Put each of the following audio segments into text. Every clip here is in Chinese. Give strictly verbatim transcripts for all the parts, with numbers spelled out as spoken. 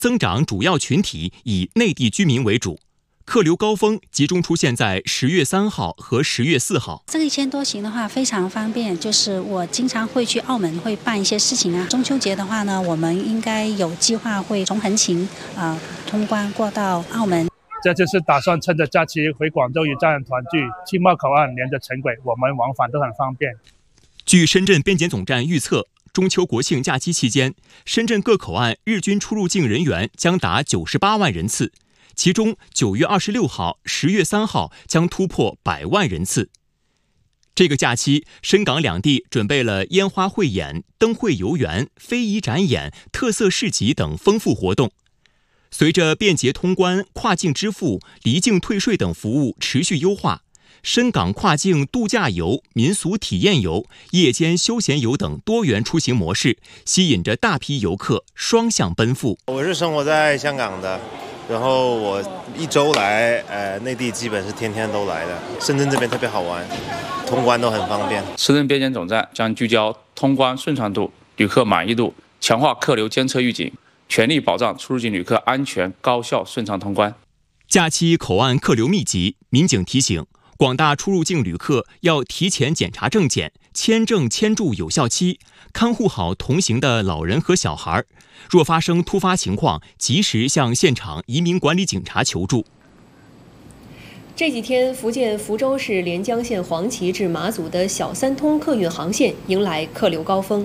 增长主要群体以内地居民为主。客流高峰集中出现在十月三号和十月四号。 这个一千多行的话非常方便，就是我经常会去澳门会办一些事情啊。中秋节的话呢，我们应该有计划会从横琴啊、呃、通关过到澳门。 这就是打算趁着假期回广州与家人团聚。青茂口岸连着城轨，我们往返都很方便。 据深圳边检总站预测，中秋国庆假期期间，深圳各口岸日均出入境人员将达九十八万人次。其中九月二十六号、十月三号将突破百万人次。这个假期，深港两地准备了烟花汇演、灯会游园、非遗展演、特色市集等丰富活动。随着便捷通关、跨境支付、离境退税等服务持续优化，深港跨境度假游、民俗体验游、夜间休闲游等多元出行模式，吸引着大批游客双向奔赴。 我是生活在香港的。然后我一周来，呃，内地基本是天天都来的。深圳这边特别好玩，通关都很方便。 深圳边检总站将聚焦通关顺畅度、旅客满意度，强化客流监测预警，全力保障出入境旅客安全、高效、顺畅通关。 假期口岸客流密集，民警提醒广大出入境旅客要提前检查证件、签证签注有效期，看护好同行的老人和小孩。若发生突发情况，及时向现场移民管理警察求助。 这几天，福建福州市连江县黄岐至马祖的小三通客运航线迎来客流高峰。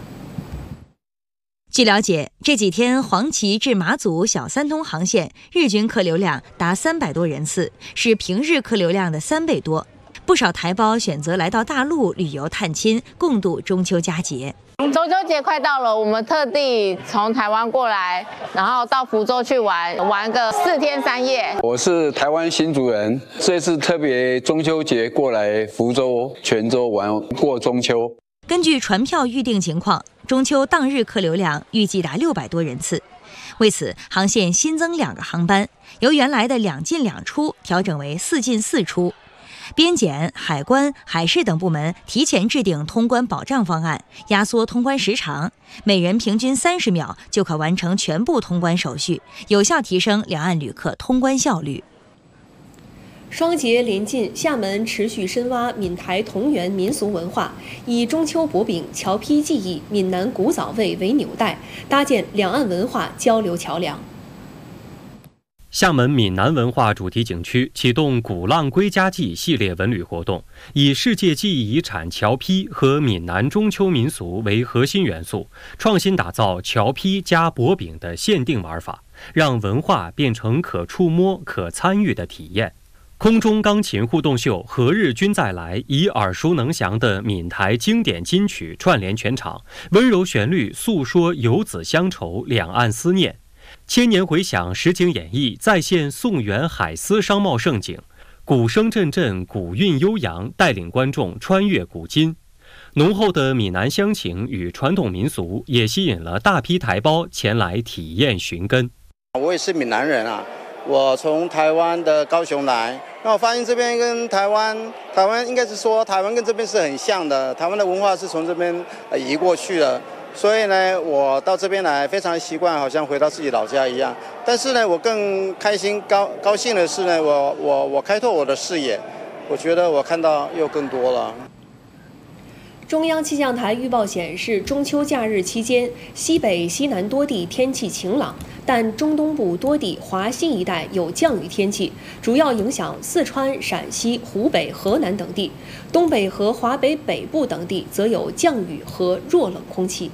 据了解，这几天黄岐至马祖小三通航线日均客流量达三百多人次，是平日客流量的三倍多。不少台胞选择来到大陆旅游探亲，共度中秋佳节。 中秋节快到了，我们特地从台湾过来，然后到福州去玩，玩个四天三夜。 我是台湾新竹人，这次特别中秋节过来福州、泉州玩过中秋。 根据船票预订情况，中秋当日客流量预计达六百多人次。为此，航线新增两个航班，由原来的两进两出调整为四进四出。边检、海关、海事等部门提前制定通关保障方案，压缩通关时长，每人平均三十秒就可完成全部通关手续，有效提升两岸旅客通关效率。 双节临近，厦门持续深挖闽台同源民俗文化，以中秋薄饼、侨批技艺、闽南古早味为纽带，搭建两岸文化交流桥梁。 厦门闽南文化主题景区启动鼓浪归家记系列文旅活动，以世界记忆遗产侨批和闽南中秋民俗为核心元素，创新打造侨批加薄饼的限定玩法，让文化变成可触摸、可参与的体验。空中钢琴互动秀《何日君再来》以耳熟能详的闽台经典金曲串联全场，温柔旋律诉说游子乡愁、两岸思念。千年回响实景演绎再现宋元海丝商贸盛景，鼓声阵阵，古韵悠扬，带领观众穿越古今。浓厚的闽南乡情与传统民俗也吸引了大批台胞前来体验寻根。 我也是闽南人啊，我从台湾的高雄来，那我发现这边跟台湾，台湾应该是说台湾跟这边是很像的，台湾的文化是从这边移过去的。所以呢，我到这边来非常习惯，好像回到自己老家一样。但是呢，我更开心、高高兴的是呢，我我我开拓我的视野，我觉得我看到又更多了。 中央气象台预报显示，中秋假日期间，西北、西南多地天气晴朗，但中东部多地、华西一带有降雨天气，主要影响四川、陕西、湖北、河南等地；东北和华北北部等地则有降雨和弱冷空气。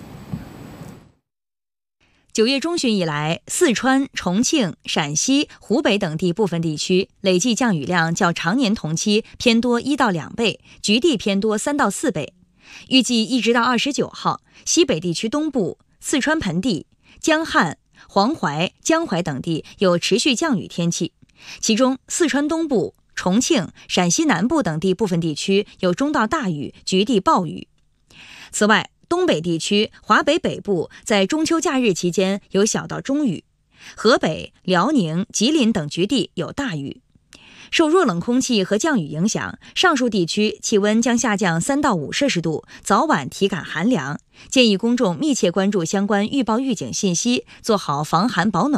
九月中旬以来，四川、重庆、陕西、湖北等地部分地区累计降雨量较常年同期偏多一到两倍，局地偏多三到四倍。预计一直到二十九号，西北地区东部、四川盆地、江汉、黄淮、江淮等地有持续降雨天气，其中四川东部、重庆、陕西南部等地部分地区有中到大雨，局地暴雨。此外，东北地区、华北北部在中秋假日期间有小到中雨，河北、辽宁、吉林等局地有大雨。 受弱冷空气和降雨影响，上述地区气温将下降三到五摄氏度，早晚体感寒凉。建议公众密切关注相关预报预警信息，做好防寒保暖